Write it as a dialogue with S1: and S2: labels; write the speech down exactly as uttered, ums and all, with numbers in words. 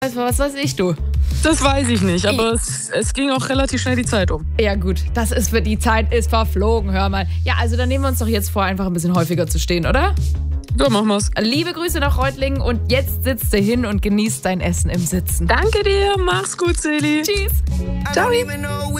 S1: Was weiß ich, du?
S2: Das weiß ich nicht, aber es, es ging auch relativ schnell die Zeit um.
S1: Ja gut, das ist für die Zeit ist verflogen, hör mal. Ja, also dann nehmen wir uns doch jetzt vor, einfach ein bisschen häufiger zu stehen, oder?
S2: Ja, machen wir's.
S1: Liebe Grüße nach Reutlingen und jetzt sitzt du hin und genießt dein Essen im Sitzen.
S2: Danke dir, mach's gut, Silly.
S1: Tschüss.
S2: Ciao.